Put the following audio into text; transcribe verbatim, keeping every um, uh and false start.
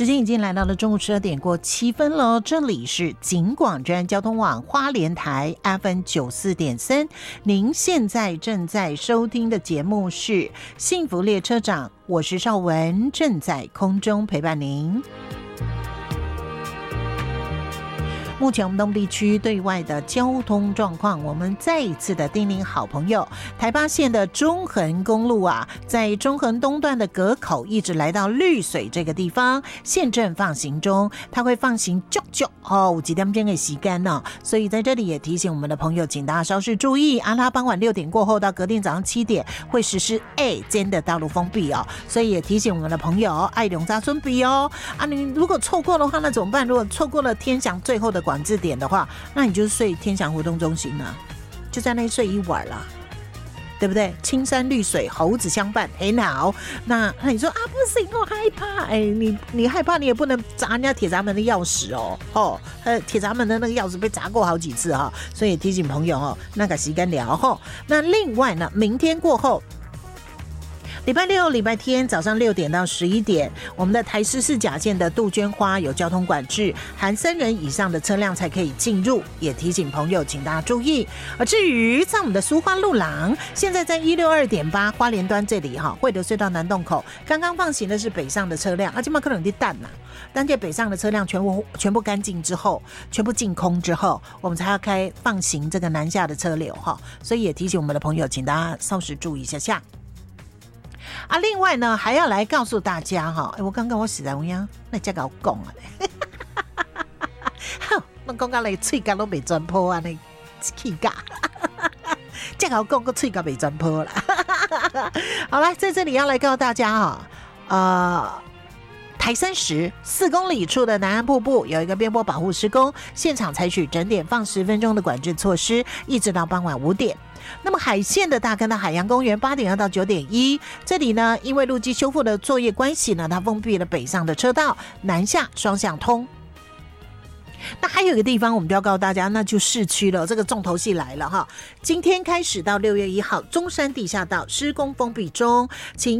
时间已经来到了中午十二点过七分了，这里是警广专交通网花莲台 F M 九四点三，您现在正在收听的节目是幸福列车长，我是邵文，正在空中陪伴您。目前我们东部地区对外的交通状况，我们再一次的叮咛好朋友，台八线的中横公路啊，在中横东段的隔口一直来到绿水这个地方，现正放行中，它会放行啾啾哦，有几点钟的时间呢，所以在这里也提醒我们的朋友，请大家稍事注意，阿拉傍晚六点过后到隔天早上七点会实施 A 间的道路封闭哦，所以也提醒我们的朋友爱龙扎村比哦，啊，你如果错过的话，那怎么办？如果错过了天祥最后的管制点的话，那你就睡天祥活动中心了，就在那睡一晚了，对不对？青山绿水，猴子相伴，很好。那那你说啊，不行，我害怕。哎，你你害怕，你也不能砸人家铁闸门的钥匙哦。哦，呃，铁闸门的那个钥匙被砸过好几次哈、哦，所以提醒朋友哦，那个时间聊哈。那另外呢，明天过后。礼拜六、礼拜天早上六点到十一点，我们的台十四甲线的杜鹃花有交通管制，含三人以上的车辆才可以进入，也提醒朋友请大家注意。而至于在我们的苏花路廊，现在在一六二点八花莲端这里哈，惠德隧道南洞口，刚刚放行的是北上的车辆，啊，今嘛可能的蛋呐，但这北上的车辆全部全部干净之后，全部净空之后，我们才要开放行这个南下的车流哈，所以也提醒我们的朋友，请大家稍时注意一下下。啊，另外呢，还要来告诉大家哈，我刚刚我实在有影，那这个我讲啊，我讲到你嘴角都没钻破啊，你气架，这个我讲个嘴角没钻破了。好了，在这里要来告诉大家哈，呃。台三十四公里处的南岸瀑布有一个边坡保护施工，现场采取整点放十分钟的管制措施，一直到傍晚五点。那么海线的大坑的海洋公园八点二到九点一，这里呢，因为路基修复的作业关系呢，它封闭了北上的车道，南下双向通。那还有一个地方我们就要告诉大家，那就市区了，这个重头戏来了哈！今天开始到六月一号，中山地下道施工封闭中，请